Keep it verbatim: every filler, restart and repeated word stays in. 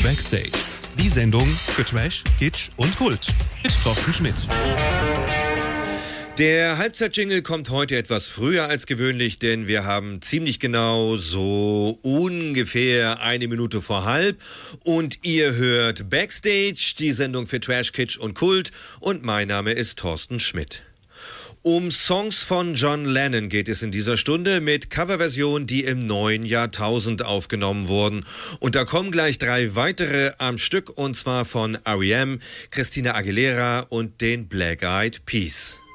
Backstage. Die Sendung für Trash, Kitsch und Kult. Mit Thorsten Schmidt. Der Halbzeit-Jingle kommt heute etwas früher als gewöhnlich, denn wir haben ziemlich genau so ungefähr eine Minute vor halb. Und ihr hört Backstage, die Sendung für Trash, Kitsch und Kult. Und mein Name ist Thorsten Schmidt. Um Songs von John Lennon geht es in dieser Stunde mit Coverversionen, die im neuen Jahrtausend aufgenommen wurden. Und da kommen gleich drei weitere am Stück, und zwar von R E M, Christina Aguilera und den Black Eyed Peas.